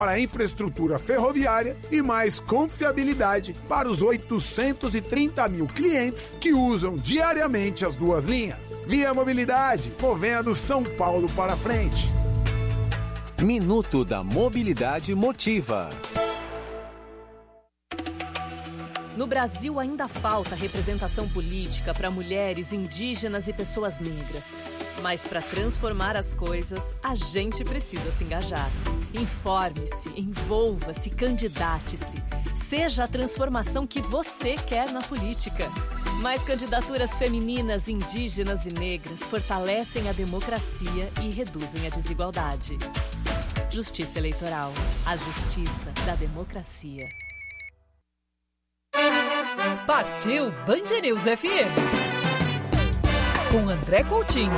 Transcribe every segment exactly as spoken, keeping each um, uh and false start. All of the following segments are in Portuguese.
para a infraestrutura ferroviária e mais confiabilidade para os oitocentos e trinta mil clientes que usam diariamente as duas linhas. Via Mobilidade, movendo São Paulo para frente. Minuto da Mobilidade Motiva. No Brasil ainda falta representação política para mulheres, indígenas e pessoas negras. Mas para transformar as coisas, a gente precisa se engajar. Informe-se, envolva-se, candidate-se. Seja a transformação que você quer na política. Mais candidaturas femininas, indígenas e negras fortalecem a democracia e reduzem a desigualdade. Justiça Eleitoral. A justiça da democracia. Partiu Band News F M. Com André Coutinho.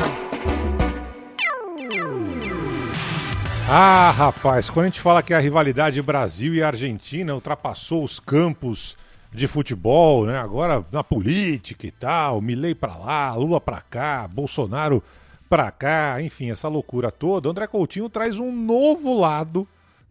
Ah, rapaz, quando a gente fala que a rivalidade Brasil e Argentina ultrapassou os campos de futebol, né? Agora na política e tal, Milei pra lá, Lula pra cá, Bolsonaro pra cá, enfim, essa loucura toda, André Coutinho traz um novo lado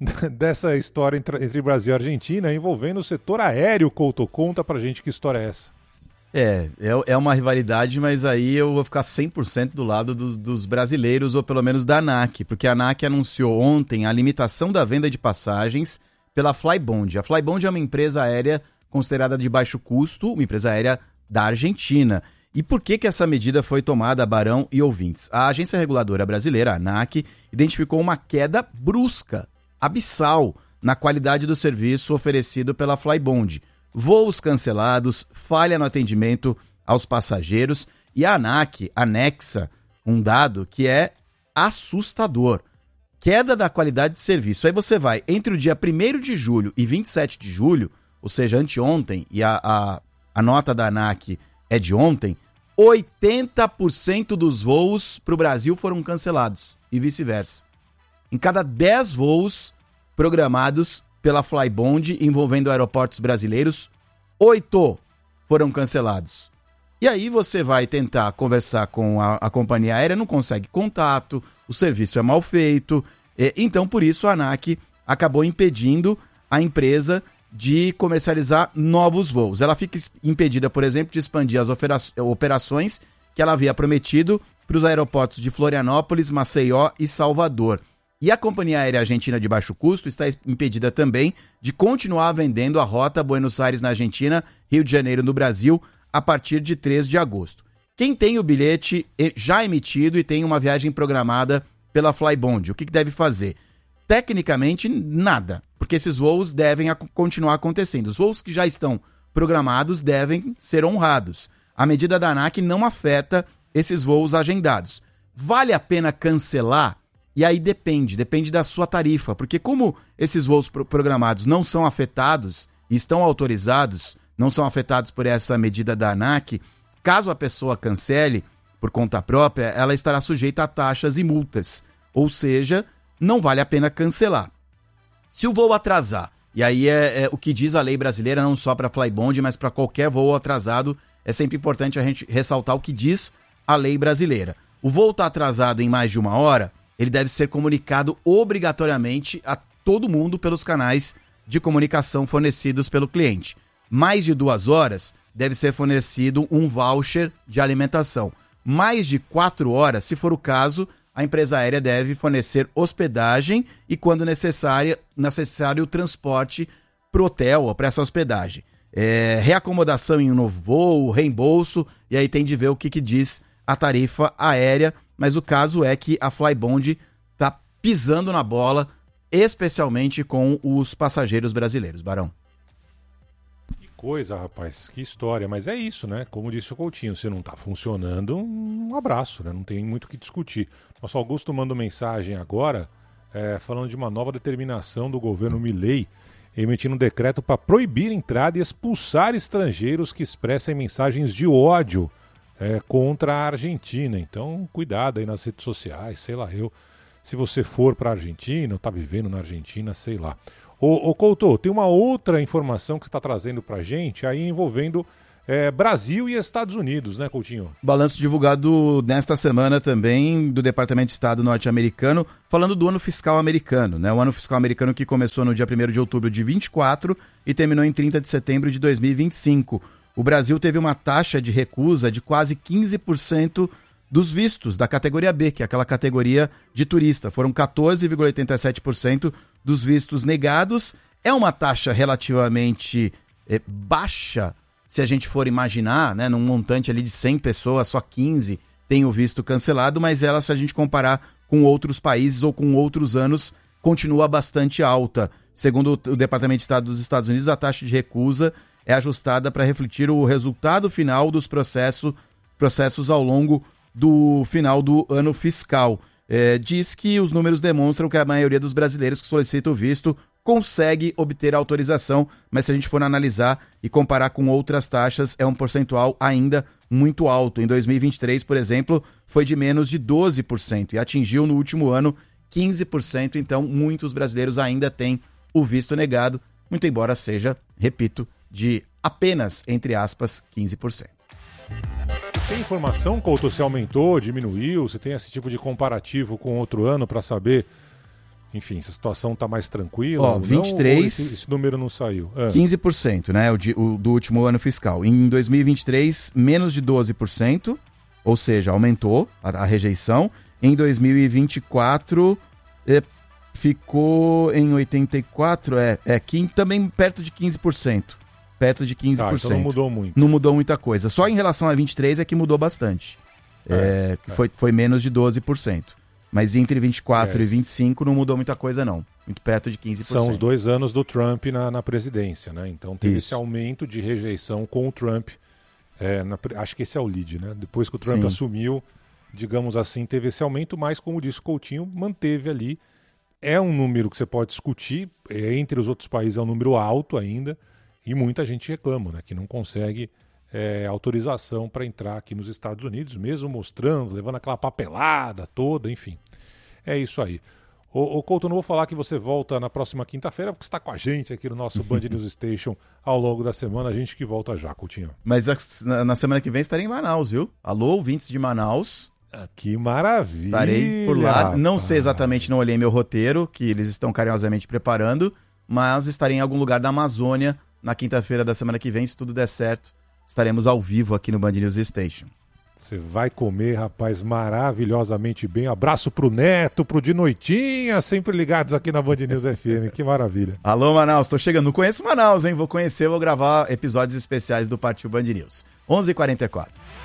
dessa história entre, entre Brasil e Argentina, envolvendo o setor aéreo. Couto, conta pra gente que história é essa. É, é, é uma rivalidade, mas aí eu vou ficar cem por cento do lado dos, dos brasileiros, ou pelo menos da ANAC, porque a ANAC anunciou ontem a limitação da venda de passagens pela Flybond. A Flybond é uma empresa aérea considerada de baixo custo, uma empresa aérea da Argentina. E por que que essa medida foi tomada, Barão e ouvintes? A agência reguladora brasileira, a ANAC, identificou uma queda brusca, abissal, na qualidade do serviço oferecido pela Flybond. Voos cancelados, falha no atendimento aos passageiros, e a ANAC anexa um dado que é assustador. Queda da qualidade de serviço. Aí você vai entre o dia primeiro de julho e vinte e sete de julho, ou seja, anteontem, e a, a, a nota da ANAC é de ontem, oitenta por cento dos voos para o Brasil foram cancelados, e vice-versa. Em cada dez voos programados pela Flybond envolvendo aeroportos brasileiros, oito foram cancelados. E aí você vai tentar conversar com a, a companhia aérea, não consegue contato, o serviço é mal feito, e, então por isso a ANAC acabou impedindo a empresa de comercializar novos voos. Ela fica impedida, por exemplo, de expandir as opera- operações que ela havia prometido para os aeroportos de Florianópolis, Maceió e Salvador. E a companhia aérea argentina de baixo custo está impedida também de continuar vendendo a rota Buenos Aires na Argentina, Rio de Janeiro no Brasil, a partir de três de agosto. Quem tem o bilhete já emitido e tem uma viagem programada pela Flybond, o que deve fazer? Tecnicamente, nada, porque esses voos devem a- continuar acontecendo. Os voos que já estão programados devem ser honrados. A medida da ANAC não afeta esses voos agendados. Vale a pena cancelar? E aí depende, depende da sua tarifa, porque como esses voos pro- programados não são afetados, e estão autorizados, não são afetados por essa medida da ANAC, caso a pessoa cancele por conta própria, ela estará sujeita a taxas e multas, ou seja, não vale a pena cancelar. Se o voo atrasar, e aí é, é o que diz a lei brasileira, não só para Flybond, mas para qualquer voo atrasado, é sempre importante a gente ressaltar o que diz a lei brasileira. O voo está atrasado em mais de uma hora, ele deve ser comunicado obrigatoriamente a todo mundo pelos canais de comunicação fornecidos pelo cliente. Mais de duas horas, deve ser fornecido um voucher de alimentação. Mais de quatro horas, se for o caso, a empresa aérea deve fornecer hospedagem e, quando necessário, necessário o transporte para o hotel ou para essa hospedagem. É, reacomodação em um novo voo, reembolso, e aí tem de ver o que, que diz a tarifa aérea, mas o caso é que a Flybond está pisando na bola, especialmente com os passageiros brasileiros, Barão. Que coisa, rapaz, que história, mas é isso, né? Como disse o Coutinho, se não está funcionando, um abraço, né? Não tem muito o que discutir. Nosso Augusto mandou mensagem agora, é, falando de uma nova determinação do governo Milei, emitindo um decreto para proibir entrada e expulsar estrangeiros que expressem mensagens de ódio É, contra a Argentina. Então, cuidado aí nas redes sociais, sei lá eu. Se você for para a Argentina, ou está vivendo na Argentina, sei lá. Ô, ô Couto, tem uma outra informação que você está trazendo para a gente, aí envolvendo É, Brasil e Estados Unidos, né, Coutinho? Balanço divulgado nesta semana também do Departamento de Estado norte-americano, falando do ano fiscal americano, né? O ano fiscal americano que começou no dia primeiro de outubro de vinte e quatro e terminou em trinta de setembro de dois mil e vinte e cinco. O Brasil teve uma taxa de recusa de quase quinze por cento dos vistos da categoria B, que é aquela categoria de turista. Foram quatorze vírgula oitenta e sete por cento dos vistos negados. É uma taxa relativamente é, baixa, se a gente for imaginar, né, num montante ali de cem pessoas, só quinze têm o visto cancelado, mas ela, se a gente comparar com outros países ou com outros anos, continua bastante alta. Segundo o Departamento de Estado dos Estados Unidos, a taxa de recusa é ajustada para refletir o resultado final dos processo, processos ao longo do final do ano fiscal. É, diz que os números demonstram que a maioria dos brasileiros que solicitam o visto consegue obter a autorização, mas se a gente for analisar e comparar com outras taxas, é um percentual ainda muito alto. Em dois mil e vinte e três, por exemplo, foi de menos de doze por cento e atingiu no último ano quinze por cento, então muitos brasileiros ainda têm o visto negado, muito embora seja, repito, de apenas, entre aspas, quinze por cento. Tem informação, Couto, se aumentou, diminuiu? Você tem esse tipo de comparativo com outro ano para saber, enfim, se a situação está mais tranquila? Ó, vinte e três, não, esse, esse número não saiu? Ah. quinze por cento, né, o, de, o do último ano fiscal. Em dois mil e vinte e três, menos de doze por cento, ou seja, aumentou a, a rejeição. Em dois mil e vinte e quatro, é, ficou em oitenta e quatro, é, é também perto de quinze por cento. Perto de quinze por cento. Ah, então não mudou muito. Não mudou muita coisa. Só em relação a vinte e três é que mudou bastante. É, é, é. Foi, foi menos de doze por cento. Mas entre vinte e quatro é. e vinte e cinco não mudou muita coisa, não. Muito perto de quinze por cento. São os dois anos do Trump na, na presidência, né? Então teve Isso. esse aumento de rejeição com o Trump. É, na, acho que esse é o lead, né? Depois que o Trump Sim. assumiu, digamos assim, teve esse aumento, mas como disse o Coutinho, manteve ali. É um número que você pode discutir. É, entre os outros países é um número alto ainda. E muita gente reclama, né? Que não consegue é, autorização para entrar aqui nos Estados Unidos, mesmo mostrando, levando aquela papelada toda, enfim. É isso aí. Ô, ô Couto, não vou falar que você volta na próxima quinta-feira, porque você está com a gente aqui no nosso Band News Station ao longo da semana, a gente que volta já, Coutinho. Mas a, na semana que vem estarei em Manaus, viu? Alô, ouvintes de Manaus. Ah, que maravilha! Estarei por lá. Rapaz. Não sei exatamente, não olhei meu roteiro, que eles estão carinhosamente preparando, mas estarei em algum lugar da Amazônia na quinta-feira da semana que vem, se tudo der certo. Estaremos ao vivo aqui no Band News Station. Você vai comer, rapaz, maravilhosamente bem. Abraço pro Neto, pro De Noitinha, sempre ligados aqui na Band News F M. Que maravilha. Alô, Manaus, tô chegando. Não conheço Manaus, hein? Vou conhecer, vou gravar episódios especiais do Partiu Band News. onze e quarenta e quatro.